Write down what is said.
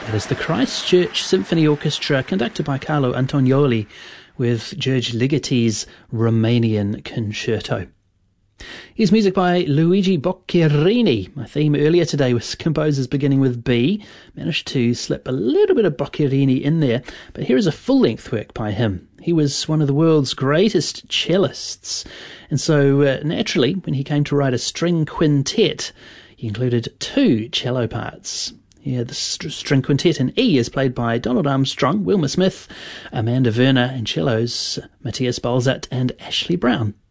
That is the Christchurch Symphony Orchestra, conducted by Carlo Antonioli, with George Ligety's Romanian Concerto. Here's music by Luigi Boccherini. My theme earlier today was composers beginning with B. Managed to slip a little bit of Boccherini in there, but here is a full-length work by him. He was one of the world's greatest cellists, and so naturally, when he came to write a string quintet, he included 2 cello parts. Yeah, the string quintet in E is played by Donald Armstrong, Wilma Smith, Amanda Werner, and cellos Matthias Balzat and Ashley Brown.